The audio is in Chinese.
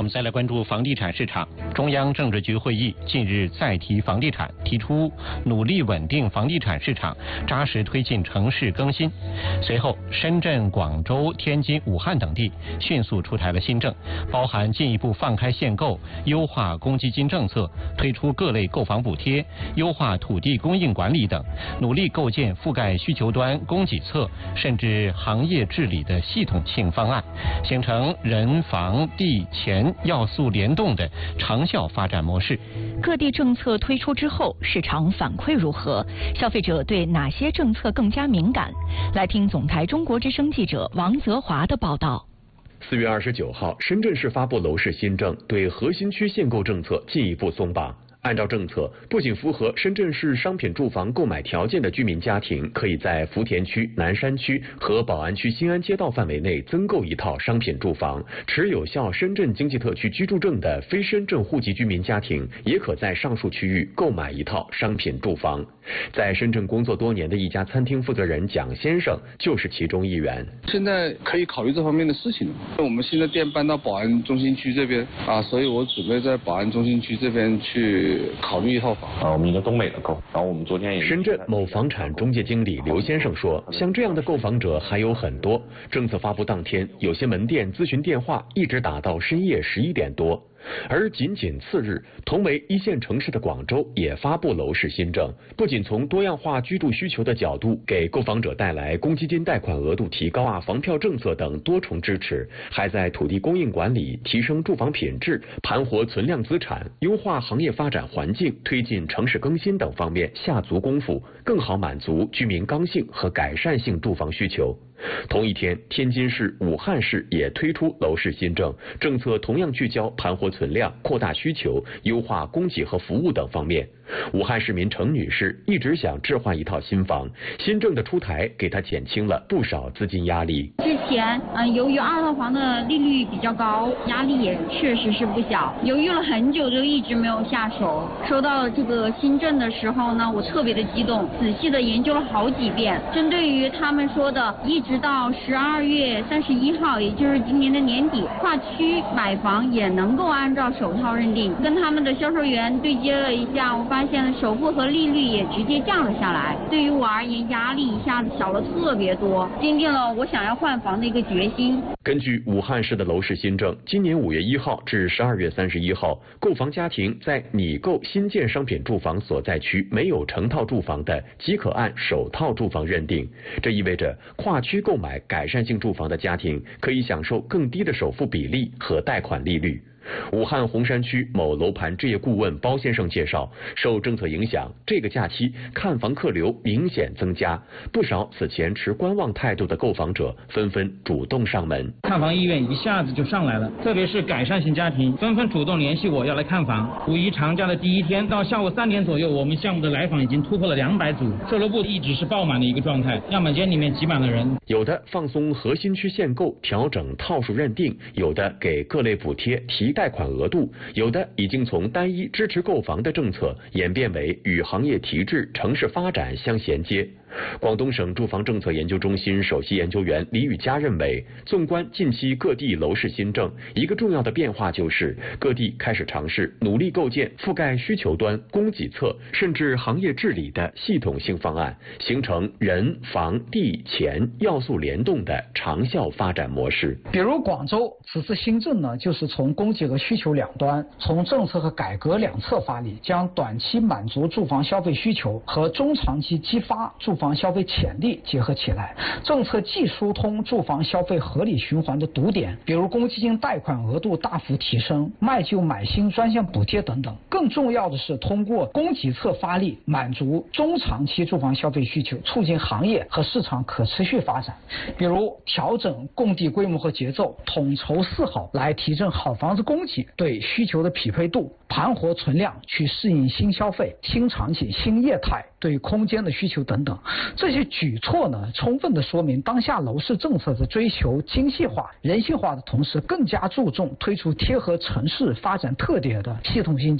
们再来关注房地产市场。中央政治局会议近日再提房地产，提出努力稳定房地产市场，扎实推进城市更新。随后，深圳、广州、天津、武汉等地迅速出台了新政，包含进一步放开限购、优化公积金政策、推出各类购房补贴、优化土地供应管理等，努力构建覆盖需求端、供给侧甚至行业治理的系统性方案，形成人、房、地、钱要素联动的长效发展模式。 各地政策推出之后，市场反馈如何？消费者对哪些政策更加敏感？来听总台中国之声记者王泽华的报道。 4月29号，深圳市发布楼市新政，对核心区限购政策进一步松绑。按照政策，不仅符合深圳市商品住房购买条件的居民家庭，可以在福田区、南山区和宝安区新安街道范围内增购一套商品住房；持有效深圳经济特区居住证的非深圳户籍居民家庭，也可在上述区域购买一套商品住房。在深圳工作多年的一家餐厅负责人蒋先生就是其中一员。 现在可以考虑这方面的事情。我们新的店搬到宝安中心区这边所以我准备在宝安中心区这边去考虑一套房。 我们一个东北的购，然后我们昨天也。 深圳某房产中介经理刘先生说，像这样的购房者还有很多。政策发布当天，有些门店咨询电话一直打到深夜11点多。而仅次日，同为一线城市的广州也发布楼市新政，不仅从多样化居住需求的角度给购房者带来公积金贷款额度提高房票政策等多重支持，还在土地供应管理、提升住房品质、盘活存量资产、优化行业发展环境、推进城市更新等方面下足功夫，更好满足居民刚性和改善性住房需求。同一天，天津市、武汉市也推出楼市新政，政策同样聚焦盘活存量、扩大需求、优化供给和服务等方面。武汉市民程女士一直想置换一套新房，新政的出台给她减轻了不少资金压力。 之前由于二套房的利率比较高，压力也确实是不小，犹豫了很久就一直没有下手。收到这个新政的时候呢，我特别的激动，仔细的研究了好几遍。针对于他们说的一直到12月31号，也就是今年的年底，跨区买房也能够按照首套认定。跟他们的销售员对接了一下，我发现首付和利率也直接降了下来。对于我而言，压力一下子小了特别多，坚定了我想要换房的一个决心。 根据武汉市的楼市新政，今年5月1号至12月31号，购房家庭在拟购新建商品住房所在区没有成套住房的，即可按首套住房认定。这意味着跨区购买改善性住房的家庭可以享受更低的首付比例和贷款利率。武汉洪山区某楼盘置业顾问包先生介绍，受政策影响，这个假期看房客流明显增加，不少此前持观望态度的购房者纷纷主动上门， 看房意愿一下子就上来了，特别是改善型家庭纷纷主动联系我要来看房。五一长假的第一天到下午3点左右，我们项目的来访已经突破了200组，售楼部一直是爆满的一个状态，样板间里面挤满了人。 有的放松核心区限购，调整套数认定，有的给各类补贴提贷款额度，有的已经从单一支持购房的政策演变为与行业提质、城市发展相衔接。广东省住房政策研究中心首席研究员李宇佳认为，纵观近期各地楼市新政，一个重要的变化就是各地开始尝试努力构建覆盖需求端、供给侧甚至行业治理的系统性方案，形成人、房、地、钱要素联动的长效发展模式。 比如广州此次新政呢，就是从供给和需求两端，从政策和改革两侧发力，将短期满足住房消费需求和中长期激发住房消费潜力结合起来。政策既疏通住房消费合理循环的堵点，比如公积金贷款额度大幅提升、卖旧买新专项补贴等等，更重要的是通过供给侧发力，满足中长期住房消费需求，促进行业和市场可持续发展。比如调整供地规模和节奏，统筹4好来提振好房子供给对需求的匹配度，盘活存量去适应新消费、新场景、新业态对空间的需求等等。这些举措呢，充分的说明当下楼市政策的追求精细化、人性化的同时，更加注重推出贴合城市发展特点的系统性